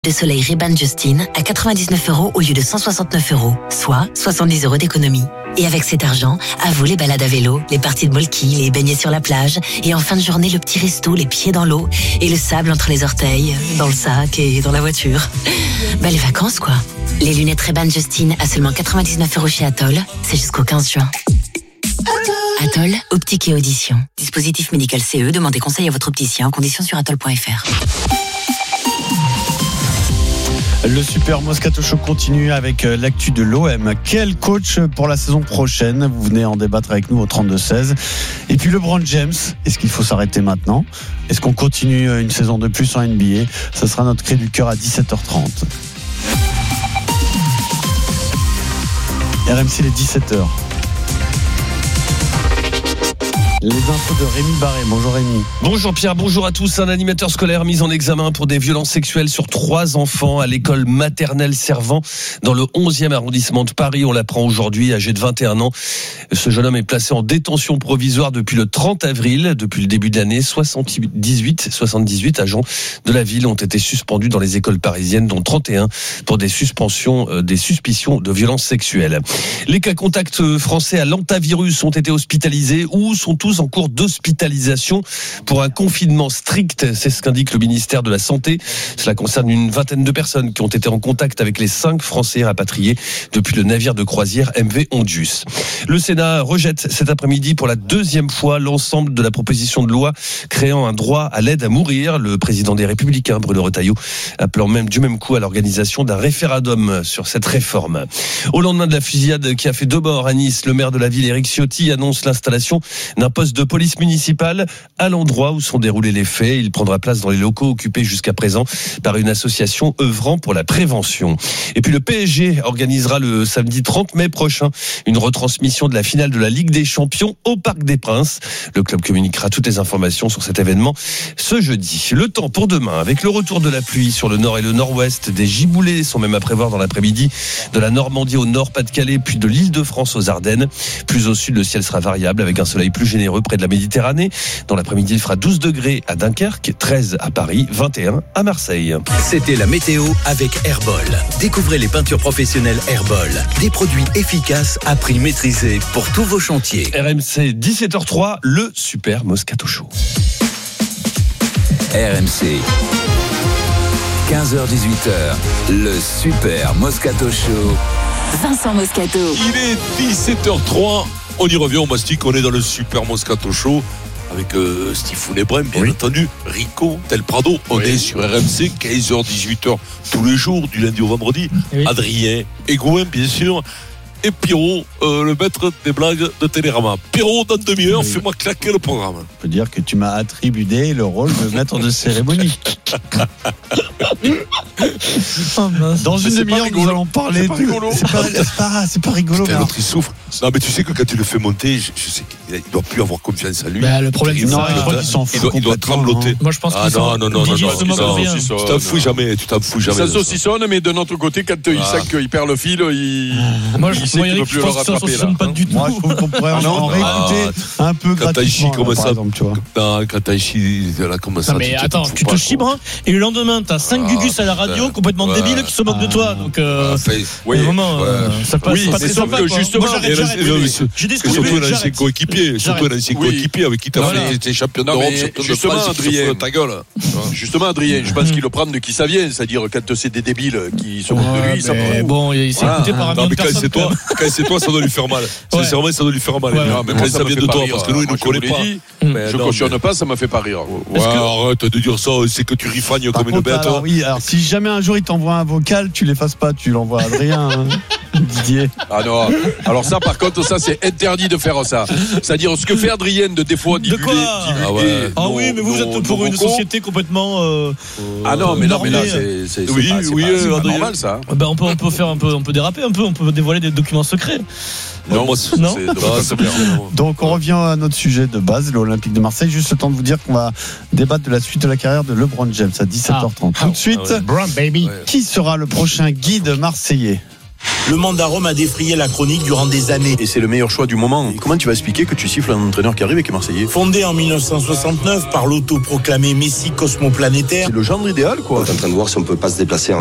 de soleil Ray-Ban Justine à 99 € au lieu de 169 €, soit 70 € d'économie. Et avec cet argent, à vous les balades à vélo, les parties de molki, les baignets sur la plage, et en fin de journée, le petit resto, les pieds dans l'eau, et le sable entre les orteils, dans le sac et dans la voiture. Les vacances, quoi. Les lunettes Ray-Ban Justine à seulement 99 € chez Atoll, c'est jusqu'au 15 juin. Atoll, optique et audition. Dispositif médical CE, demandez conseil à votre opticien, conditions sur atoll.fr. Le Super Moscato Show continue avec l'actu de l'OM. Quel coach pour la saison prochaine? Vous venez en débattre avec nous au 32-16. Et puis LeBron James, est-ce qu'il faut s'arrêter maintenant? Est-ce qu'on continue une saison de plus en NBA? Ce sera notre cri du cœur à 17h30. RMC, les 17h. Les infos de Rémi Barré. Bonjour Rémi. Bonjour Pierre, bonjour à tous. Un animateur scolaire mis en examen pour des violences sexuelles sur 3 enfants à l'école maternelle Servant dans le 11e arrondissement de Paris. On l'apprend aujourd'hui, âgé de 21 ans. Ce jeune homme est placé en détention provisoire depuis le 30 avril. Depuis le début de l'année, 78 agents de la ville ont été suspendus dans les écoles parisiennes, dont 31 pour des suspicions de violences sexuelles. Les cas contacts français à l'antavirus ont été hospitalisés ou sont tous en cours d'hospitalisation pour un confinement strict. C'est ce qu'indique le ministère de la Santé. Cela concerne une vingtaine de personnes qui ont été en contact avec les 5 Français rapatriés depuis le navire de croisière MV Ondius. Le Sénat rejette cet après-midi pour la 2e fois l'ensemble de la proposition de loi créant un droit à l'aide à mourir. Le président des Républicains, Bruno Retailleau, appelant même du même coup à l'organisation d'un référendum sur cette réforme. Au lendemain de la fusillade qui a fait 2 morts à Nice, le maire de la ville, Éric Ciotti, annonce l'installation d'un poste de police municipale à l'endroit où sont déroulés les faits. Il prendra place dans les locaux occupés jusqu'à présent par une association œuvrant pour la prévention. Et puis le PSG organisera le samedi 30 mai prochain une retransmission de la finale de la Ligue des Champions au Parc des Princes. Le club communiquera toutes les informations sur cet événement ce jeudi. Le temps pour demain, avec le retour de la pluie sur le nord et le nord-ouest, des giboulées sont même à prévoir dans l'après-midi de la Normandie au nord, Pas-de-Calais, puis de l'Île-de-France aux Ardennes. Plus au sud, le ciel sera variable avec un soleil plus généreux près de la Méditerranée. Dans l'après-midi, il fera 12 degrés à Dunkerque, 13 à Paris, 21 à Marseille. C'était la météo avec Air-Bol. Découvrez les peintures professionnelles Air-Bol. Des produits efficaces à prix maîtrisé pour tous vos chantiers. RMC 17h03, le Super Moscato Show. RMC 15h-18h, le Super Moscato Show. Vincent Moscato. Il est 17h03. On y revient, on mastique, on est dans le Super Moscato Show avec Steve Founebrem, bien entendu, Rico Del Prado. On est sur RMC, 15h-18h tous les jours, du lundi au vendredi. Adrien Egoin, bien sûr. Et Pierrot, le maître des blagues de Télérama. Pierrot, dans demi-heure, fais-moi claquer le programme. Je peux dire que tu m'as attribué le rôle de maître de cérémonie. Dans une demi-heure, nous allons parler. C'est pas rigolo. Putain, l'autre, il souffre. Non, mais tu sais que quand tu le fais monter, je sais qu'il ne doit plus avoir confiance en lui. Le problème, c'est ça. Il doit trembloter. Moi, je pense qu'il non. Tu t'en fous jamais. Ça saucissonne, mais de notre côté, quand il sait qu'il perd le fil, Moi, je pense que ça saucissonne pas du tout. Moi, je trouve qu'on pourrait en réécouter un peu gratuitement. Quand Taichi là comme ça. Mais attends, tu te chibres et le lendemain, t'as 5 Gugus à la radio complètement débiles qui se moquent de toi. Donc, vraiment, ça passe pas très sympa. Justement, surtout un ancien coéquipier, avec qui t'as fait tes champions d'Europe, justement, Adrien, ta gueule. Justement, Adrien, je pense qu'il le prend de qui ça vient, c'est-à-dire quand c'est des débiles qui se moquent de lui, ça prend. Bon, il s'est écouté par un million de personnes. Quand c'est toi, ça doit lui faire mal. Sincèrement, ça doit lui faire mal. Mais quand ça vient de toi, parce que nous, il ne connaît pas. Je cautionne pas, ça m'a fait pas rire. Arrête de dire ça, c'est que tu rifagnes comme une bête. Alors si jamais un jour il t'envoie un vocal, tu l'effaces pas, tu l'envoies à Adrien, Didier. Ah non. Alors ça, par contre, ça c'est interdit de faire ça. C'est-à-dire ce que fait Adrien de des fois divulguer. Ah oui, mais vous êtes pour une société complètement. Ah non, mais là, c'est pas normal ça. On peut déraper un peu, on peut dévoiler des documents secrets. Non. Donc on revient à notre sujet de base, l'Olympique de Marseille. Juste le temps de vous dire qu'on va débattre de la suite de la carrière de LeBron James à 17h30. Tout de suite, qui sera le prochain guide marseillais? Le mandat Rome a défrayé la chronique durant des années. Et c'est le meilleur choix du moment. Et comment tu vas expliquer que tu siffles un entraîneur qui arrive et qui est marseillais? Fondé en 1969 par l'autoproclamé Messi cosmoplanétaire. C'est le genre idéal, quoi. On est en train de voir si on peut pas se déplacer